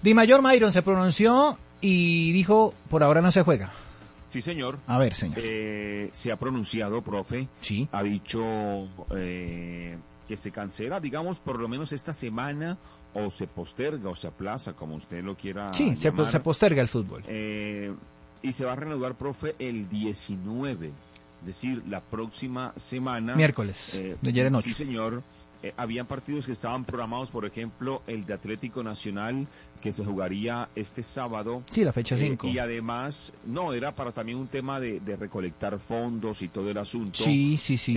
Di Mayor Mayron se pronunció y dijo, por ahora no se juega. Sí, señor. A ver, señor. Se ha pronunciado, profe. Sí. Ha dicho que se cancela, digamos, por lo menos esta semana, o se posterga, o se aplaza, como usted lo quiera Sí, se posterga el fútbol. Y se va a reanudar, profe, el 19, es decir, la próxima semana. Miércoles, de ayer en 8. Sí, señor. Habían partidos que estaban programados, por ejemplo, el de Atlético Nacional, que se jugaría este sábado. Sí, la fecha 5. Y además, no, era para también un tema de recolectar fondos y todo el asunto. Sí, sí, sí.